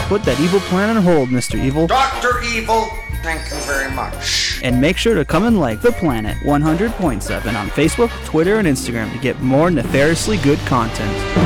Put that evil plan on hold, Mr. Evil. Dr. Evil, thank you very much. And make sure to come and like The Planet 100.7 on Facebook, Twitter, and Instagram to get more nefariously good content.